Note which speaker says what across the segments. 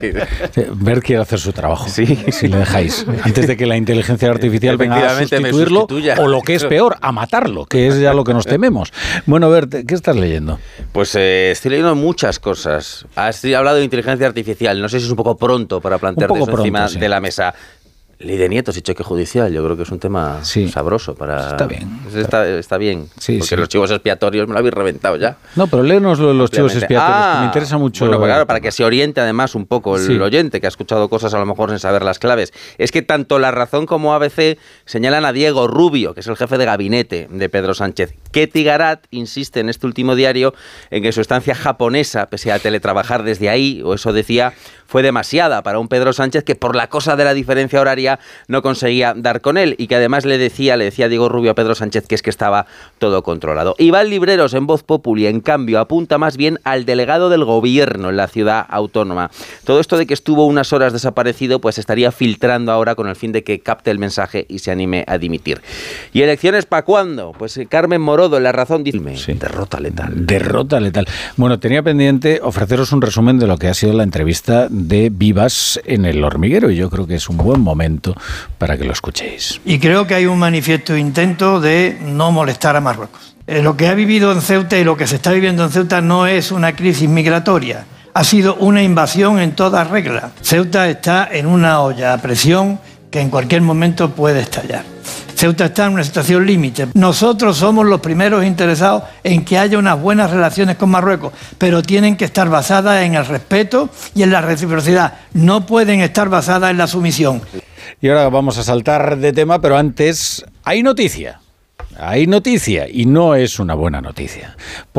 Speaker 1: Bert quiere hacer su trabajo,
Speaker 2: sí,
Speaker 1: si le dejáis, antes de que la inteligencia artificial venga a sustituirlo, o lo que es peor, a matarlo, que es ya lo que nos tememos. Bueno, Bert, ¿qué estás leyendo?
Speaker 2: Pues estoy leyendo muchas cosas. Has hablado de inteligencia artificial, no sé si es un poco pronto para plantearte eso encima de la mesa. Ley de nietos y cheque judicial, yo creo que es un tema sabroso para...
Speaker 1: Está bien.
Speaker 2: Está bien, porque los chivos expiatorios me lo habéis reventado ya.
Speaker 1: No, pero léenos los chivos expiatorios, que me interesa mucho.
Speaker 2: Bueno, pues claro, para que se oriente además un poco el oyente, que ha escuchado cosas a lo mejor sin saber las claves. Es que tanto La Razón como ABC señalan a Diego Rubio, que es el jefe de gabinete de Pedro Sánchez. Ketty Garat insiste en este último diario en que su estancia japonesa, pese a teletrabajar desde ahí, o eso decía, fue demasiada para un Pedro Sánchez que por la cosa de la diferencia horaria no conseguía dar con él, y que además le decía Diego Rubio a Pedro Sánchez que es que estaba todo controlado. Iván Libreros, en Voz Populi, en cambio, apunta más bien al delegado del gobierno en la ciudad autónoma. Todo esto de que estuvo unas horas desaparecido, pues estaría filtrando ahora con el fin de que capte el mensaje y se anime a dimitir. ¿Y elecciones para cuándo? Pues Carmen Morodo, en La Razón, dice derrota letal.
Speaker 1: Derrota letal. Bueno, tenía pendiente ofreceros un resumen de lo que ha sido la entrevista de Vivas en El Hormiguero, y yo creo que es un buen momento para que lo escuchéis.
Speaker 3: Y creo que hay un manifiesto intento de no molestar a Marruecos. Lo que ha vivido en Ceuta y lo que se está viviendo en Ceuta no es una crisis migratoria, ha sido una invasión en toda regla. Ceuta está en una olla a presión que en cualquier momento puede estallar. Ceuta está en una situación límite. Nosotros somos los primeros interesados en que haya unas buenas relaciones con Marruecos, pero tienen que estar basadas en el respeto y en la reciprocidad. No pueden estar basadas en la sumisión.
Speaker 1: Y ahora vamos a saltar de tema, pero antes hay noticia. Hay noticia, y no es una buena noticia,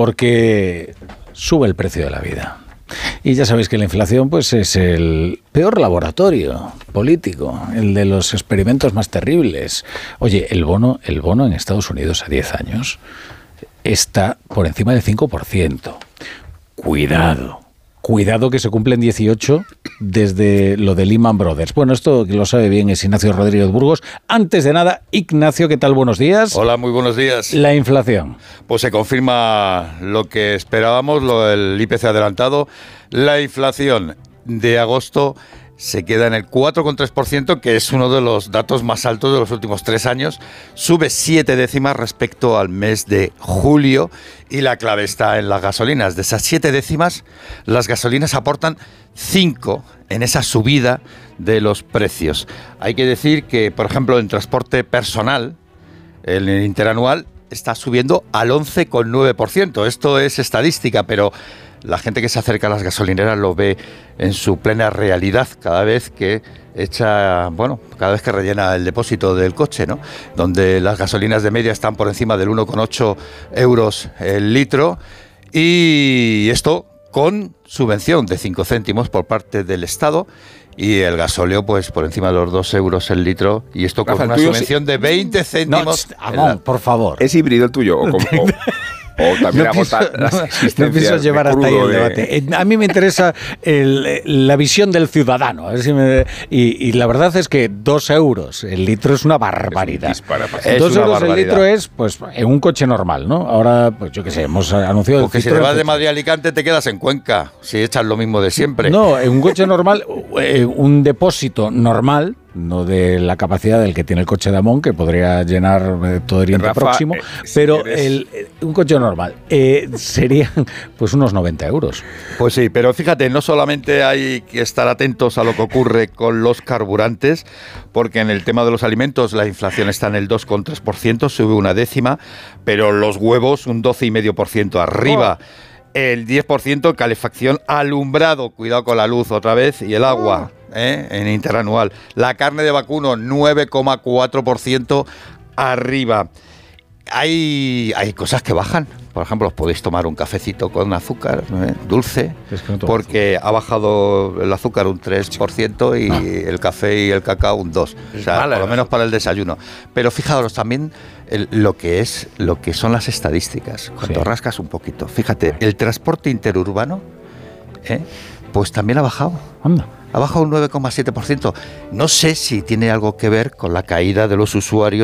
Speaker 1: porque sube el precio de la vida. Y ya sabéis que la inflación pues es el peor laboratorio político, el de los experimentos más terribles. Oye, el bono en Estados Unidos a 10 años está por encima del 5%. Cuidado que se cumplen 18 desde lo de Lehman Brothers. Bueno, esto que lo sabe bien es Ignacio Rodríguez Burgos. Antes de nada, Ignacio, ¿qué tal? Buenos días.
Speaker 4: Hola, muy buenos días.
Speaker 1: La inflación.
Speaker 4: Pues se confirma lo que esperábamos, lo del IPC adelantado. La inflación de agosto se queda en el 4,3%, que es uno de los datos más altos de los últimos 3 años. Sube 7 décimas respecto al mes de julio, y la clave está en las gasolinas. De esas 7 décimas, las gasolinas aportan 5 en esa subida de los precios. Hay que decir que, por ejemplo, en transporte personal, el interanual está subiendo al 11,9%. Esto es estadística, pero la gente que se acerca a las gasolineras lo ve en su plena realidad cada vez que cada vez que rellena el depósito del coche, ¿no? Donde las gasolinas de media están por encima del 1,8 euros el litro, y esto con subvención de 5 céntimos por parte del Estado, y el gasóleo pues por encima de los 2 euros el litro, y esto con una subvención de 20 céntimos.
Speaker 1: No, por favor.
Speaker 5: ¿Es híbrido el tuyo? O también
Speaker 1: no pienso llevar hasta ahí el debate. A mí me interesa la visión del ciudadano. A ver si y la verdad es que 2 euros el litro es una barbaridad. 2 euros el litro es, pues, en un coche normal, ¿no? Ahora, pues yo qué sé, hemos anunciado...
Speaker 4: Porque si te vas de Madrid a Alicante te quedas en Cuenca, si echas lo mismo de siempre.
Speaker 1: No, en un coche normal, un depósito normal, no de la capacidad del que tiene el coche de Amón, que podría llenar todo Oriente Próximo, pero un coche normal serían pues unos 90 euros.
Speaker 4: Pues sí, pero fíjate, no solamente hay que estar atentos a lo que ocurre con los carburantes, porque en el tema de los alimentos la inflación está en el 2,3%, sube 1 décima, pero los huevos un 12,5% arriba. El 10% calefacción, alumbrado, cuidado con la luz otra vez, y el agua en interanual. La carne de vacuno 9,4% arriba. Hay cosas que bajan. Por ejemplo, os podéis tomar un cafecito con azúcar, dulce, porque ha bajado el azúcar un 3% y el café y el cacao un 2%. O sea, por lo menos para el desayuno. Pero fijaros también lo que son las estadísticas. Cuando rascas un poquito. Fíjate, el transporte interurbano, pues también ha bajado.
Speaker 1: Anda.
Speaker 4: Ha bajado un 9,7%. No sé si tiene algo que ver con la caída de los usuarios